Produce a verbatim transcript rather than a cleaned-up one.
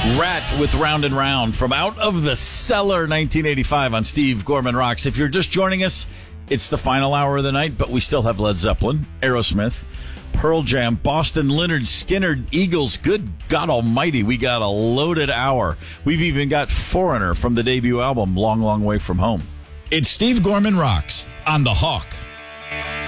Rat with Round and Round from Out of the Cellar nineteen eighty-five on Steve Gorman Rocks. If you're just joining us, it's the final hour of the night, but we still have Led Zeppelin, Aerosmith, Pearl Jam, Boston, Lynyrd Skynyrd, Eagles. Good God almighty, we got a loaded hour. We've even got Foreigner from the debut album, Long, Long Way From Home. It's Steve Gorman Rocks on The Hawk.